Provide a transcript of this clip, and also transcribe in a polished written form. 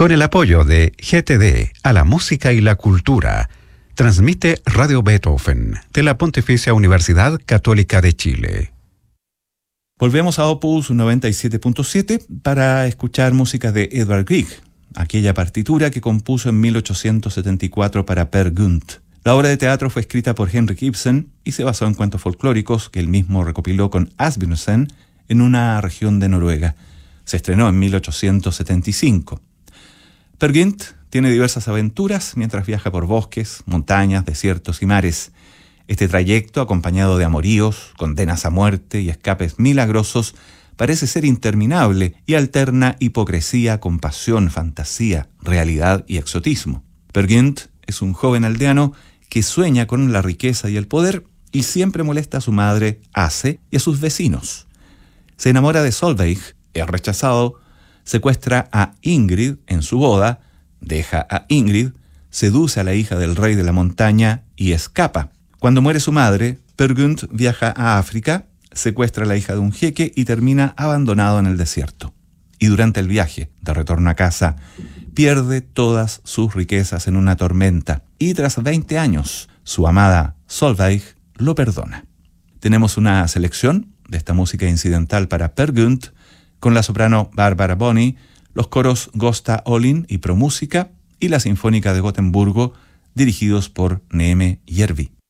Con el apoyo de GTD a la música y la cultura, transmite Radio Beethoven de la Pontificia Universidad Católica de Chile. Volvemos a Opus 97.7 para escuchar música de Edvard Grieg, aquella partitura que compuso en 1874 para Per Gynt. La obra de teatro fue escrita por Henrik Ibsen y se basó en cuentos folclóricos que él mismo recopiló con Asbjørnsen en una región de Noruega. Se estrenó en 1875. Per Gynt tiene diversas aventuras mientras viaja por bosques, montañas, desiertos y mares. Este trayecto, acompañado de amoríos, condenas a muerte y escapes milagrosos, parece ser interminable y alterna hipocresía con pasión, fantasía, realidad y exotismo. Per Gynt es un joven aldeano que sueña con la riqueza y el poder y siempre molesta a su madre, Ace, y a sus vecinos. Se enamora de Solveig, es rechazado, secuestra a Ingrid en su boda, deja a Ingrid, seduce a la hija del rey de la montaña y escapa. Cuando muere su madre, Per Gynt viaja a África, secuestra a la hija de un jeque y termina abandonado en el desierto. Y durante el viaje de retorno a casa, pierde todas sus riquezas en una tormenta y tras 20 años, su amada Solveig lo perdona. Tenemos una selección de esta música incidental para Per Gynt con la soprano Barbara Bonney, los coros Gösta Olin y Promúsica y la Sinfónica de Gotemburgo dirigidos por Neeme Järvi.